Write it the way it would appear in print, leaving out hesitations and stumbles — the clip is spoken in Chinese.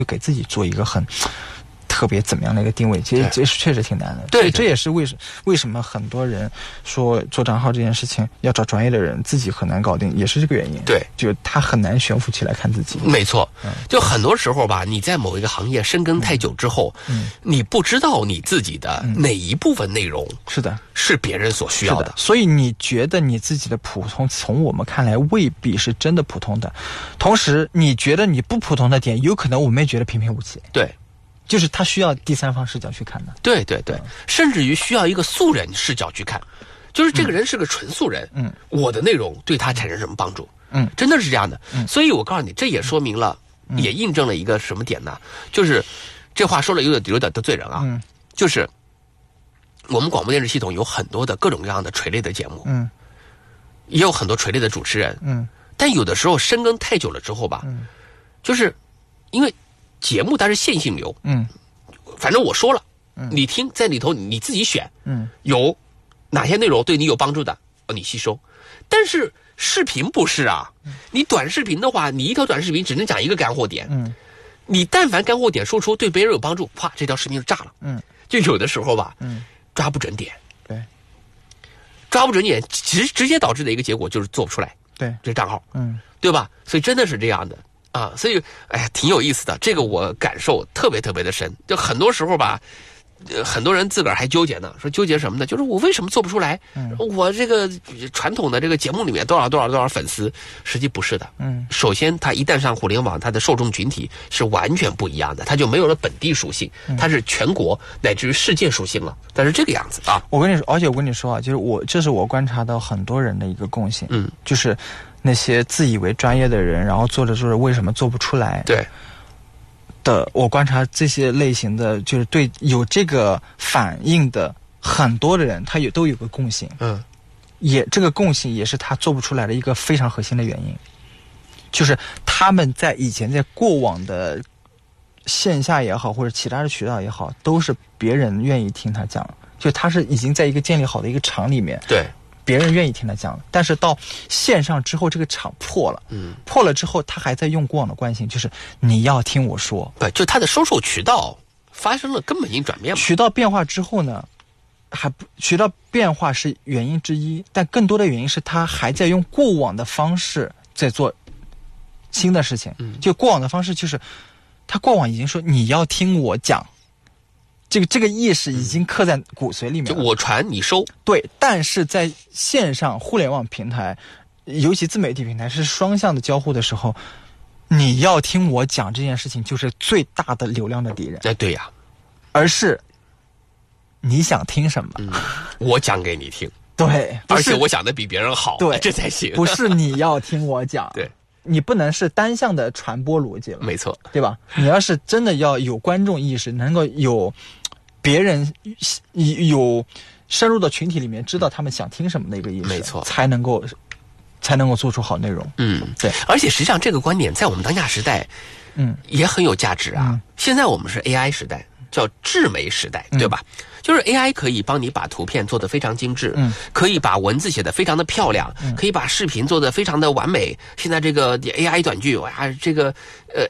给自己做一个很特别怎么样的一个定位，其实这是确实挺难的。 对， 这也是为什么很多人说做账号这件事情要找专业的人，自己很难搞定，也是这个原因。 对， 就他很难悬浮起来看自己。 没错，就很多时候吧，你在某一个行业深耕太久之后，你不知道你自己的哪一部分内容是的， 是别人所需要的。 所以你觉得你自己的普通，从我们看来未必是真的普通的，同时你觉得你不普通的点，有可能我们也觉得平平无奇。 对。 就是他需要第三方视角去看的， 对，甚至于需要一个素人视角去看，就是这个人是个纯素人，我的内容对他产生什么帮助？真的是这样的。所以我告诉你，这也说明了，也印证了一个什么点呢？就是这话说了有点得罪人啊，就是我们广播电视系统有很多的各种各样的垂类的节目，也有很多垂类的主持人，但有的时候深耕太久了之后吧，就是因为节目它是线性流，反正我说了，你听在里头你自己选，有哪些内容对你有帮助的，你吸收。但是视频不是啊，你短视频的话，你一条短视频只能讲一个干货点，你但凡干货点输出对别人有帮助，啪，这条视频就炸了，就有的时候吧，抓不准点， 对， 抓不准点，直接导致的一个结果就是做不出来， 对， 这账号，对吧？所以真的是这样的。啊，所以哎呀，挺有意思的，这个我感受特别特别的深。就很多时候吧，很多人自个儿还纠结呢，说纠结什么呢？就是我为什么做不出来？我这个传统的这个节目里面多少粉丝，实际不是的。首先它一旦上互联网，它的受众群体是完全不一样的，它就没有了本地属性，它是全国乃至于世界属性了。但是这个样子啊， 我跟你说，而且我跟你说啊，就是这是我观察到很多人的一个共性，就是那些自以为专业的人，然后做着做着为什么做不出来？ 对的，我观察这些类型的，就是对有这个反应的很多的人，他都有个共性，也这个共性也是他做不出来的一个非常核心的原因，就是他们在以前在过往的线下也好，或者其他的渠道也好，都是别人愿意听他讲，就他是已经在一个建立好的一个场里面， 对。 别人愿意听他讲，但是到线上之后，这个场破了，破了之后，他还在用过往的惯性，就是你要听我说， 对，就他的收受渠道发生了根本性转变嘛。 渠道变化之后呢，渠道变化是原因之一，但更多的原因是他还在用过往的方式在做新的事情，就过往的方式就是他过往已经说你要听我讲。这个意识已经刻在骨髓里面了， 就我传你收。 对，但是在线上互联网平台，尤其自媒体平台是双向的交互的时候，你要听我讲这件事情就是最大的流量的敌人。 对呀， 而是你想听什么， 我讲给你听。 对， 而且我讲的比别人好， 对， 这才行。 不是你要听我讲， 对。 你不能是单向的传播逻辑了， 没错， 对吧？你要是真的要有观众意识，能够有别人有深入的群体里面知道他们想听什么的一个意识， 没错， 才能够做出好内容。对。 而且实际上这个观点在我们当下时代，也很有价值啊。现在我们是 AI 时代，叫智媒时代，对吧？就是 AI 可以帮你把图片做得非常精致，可以把文字写得非常的漂亮，可以把视频做得非常的完美。现在这个 AI 短剧，哇，这个